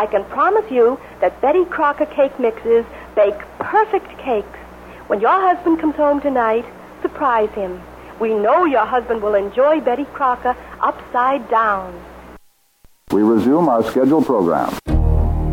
I can promise you that Betty Crocker cake mixes bake perfect cakes. When your husband comes home tonight, surprise him. We know your husband will enjoy Betty Crocker upside down. We resume our scheduled program.